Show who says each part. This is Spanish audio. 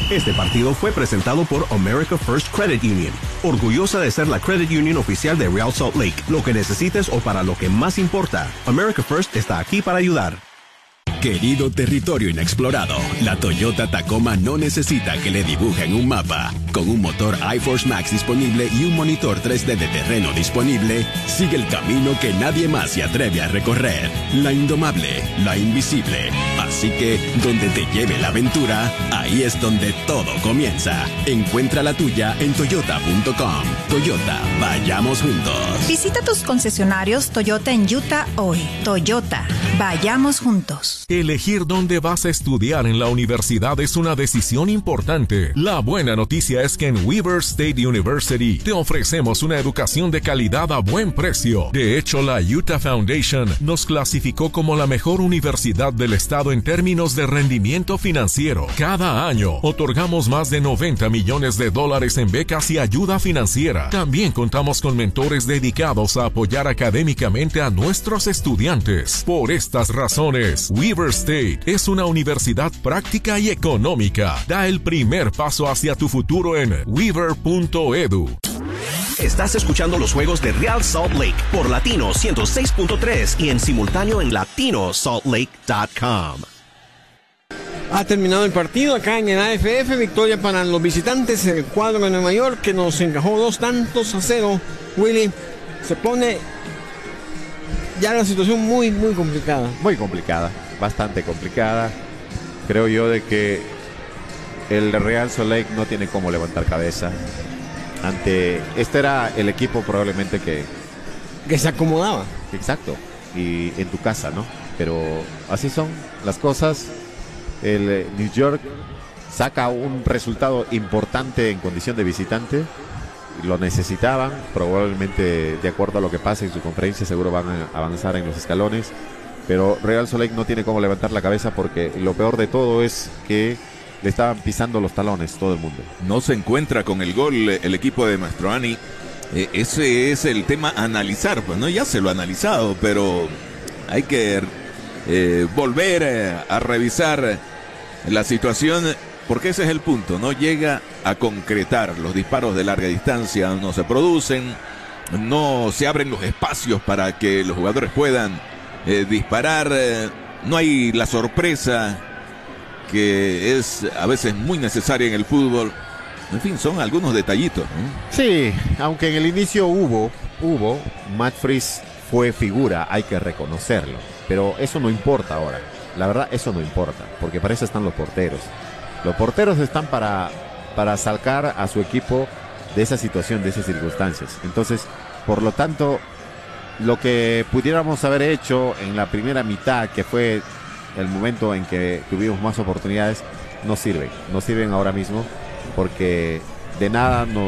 Speaker 1: Este partido fue presentado por America First Credit Union, orgullosa de ser la credit union oficial de Real Salt Lake. Lo que necesites o para lo que más importa, America First está aquí para ayudar.
Speaker 2: Querido territorio inexplorado, la Toyota Tacoma no necesita que le dibujen un mapa. Con un motor iForce Max disponible y un monitor 3D de terreno disponible, sigue el camino que nadie más se atreve a recorrer. La indomable, la invisible. Así que, donde te lleve la aventura, ahí es donde todo comienza. Encuentra la tuya en toyota.com. Toyota, vayamos juntos.
Speaker 3: Visita tus concesionarios Toyota en Utah hoy. Toyota, vayamos juntos.
Speaker 4: Elegir dónde vas a estudiar en la universidad es una decisión importante. La buena noticia es que en Weber State University te ofrecemos una educación de calidad a buen precio. De hecho, la Utah Foundation nos clasificó como la mejor universidad del estado en términos de rendimiento financiero. Cada año otorgamos más de $90 millones en becas y ayuda financiera. También contamos con mentores dedicados a apoyar académicamente a nuestros estudiantes. Por estas razones, Weber State es una universidad práctica y económica. Da el primer paso hacia tu futuro en weber.edu.
Speaker 1: Estás escuchando los juegos de Real Salt Lake por Latino 106.3 y en simultáneo en latinosaltlake.com.
Speaker 5: Ha terminado el partido acá en el AFF, victoria para los visitantes, el cuadro de Nueva York que nos encajó 2-0. Willy, se pone ya la situación muy complicada.
Speaker 6: Muy complicada, bastante complicada. Creo yo de que el Real Salt Lake no tiene cómo levantar cabeza ante... Este era el equipo probablemente que
Speaker 5: se acomodaba.
Speaker 6: Exacto, y en tu casa, ¿no? Pero así son las cosas. El New York saca un resultado importante en condición de visitante. Lo necesitaban, probablemente de acuerdo a lo que pase en su conferencia seguro van a avanzar en los escalones, pero Real Salt Lake no tiene cómo levantar la cabeza porque lo peor de todo es que le estaban pisando los talones todo el mundo.
Speaker 7: No se encuentra con el gol el equipo de Mastroeni. Ese es el tema a analizar, pues no, ya se lo ha analizado, pero hay que volver a revisar la situación, porque ese es el punto, no llega a concretar. Los disparos de larga distancia no se producen, no se abren los espacios para que los jugadores puedan disparar, no hay la sorpresa que es a veces muy necesaria en el fútbol. En fin, son algunos detallitos, ¿no?
Speaker 6: Sí, aunque en el inicio hubo, Matt Freese fue figura, hay que reconocerlo, pero eso no importa ahora. La verdad, eso no importa, porque para eso están los porteros. Los porteros están para sacar a su equipo de esa situación, de esas circunstancias. Entonces, por lo tanto, lo que pudiéramos haber hecho en la primera mitad, que fue el momento en que tuvimos más oportunidades, no sirven ahora mismo, porque de nada